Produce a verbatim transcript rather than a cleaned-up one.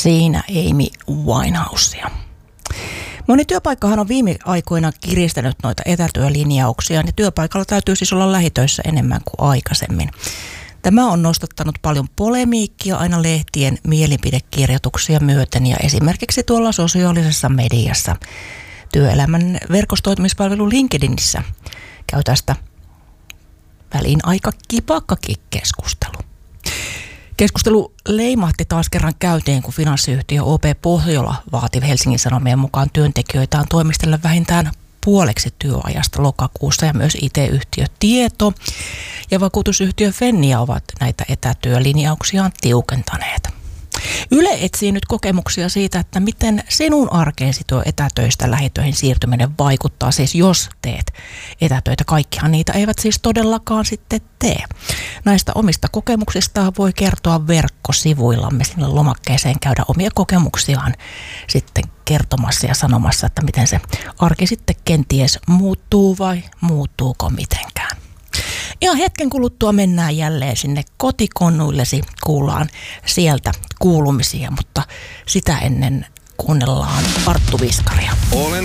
Siinä Amy Winehousea. Moni työpaikkahan on viime aikoina kiristänyt noita etätyölinjauksia, ja työpaikalla täytyy siis olla lähitöissä enemmän kuin aikaisemmin. Tämä on nostattanut paljon polemiikkia aina lehtien mielipidekirjoituksia myöten ja esimerkiksi tuolla sosiaalisessa mediassa. Työelämän verkostoitumispalvelu LinkedInissä käy tästä väliin aika kipakkakin keskustelu. Keskustelu leimahti taas kerran käyntiin, kun finanssiyhtiö O P Pohjola vaati Helsingin Sanomien mukaan työntekijöitään toimistella vähintään puoleksi työajasta lokakuussa, ja myös I T-yhtiö Tieto ja vakuutusyhtiö Fennia ovat näitä etätyölinjauksiaan tiukentaneet. Yle etsii nyt kokemuksia siitä, että miten sinun arkeesi tuo etätöistä lähitöihin siirtyminen vaikuttaa, siis jos teet etätöitä. Kaikkihan niitä eivät siis todellakaan sitten tee. Näistä omista kokemuksistaan voi kertoa verkkosivuillamme, sinne lomakkeeseen käydä omia kokemuksiaan sitten kertomassa ja sanomassa, että miten se arki sitten kenties muuttuu vai muuttuuko mitenkään. Ihan hetken kuluttua mennään jälleen sinne kotikonnuillesi, kuullaan sieltä kuulumisia, mutta sitä ennen kuunnellaan Arttu Viskaria. Olen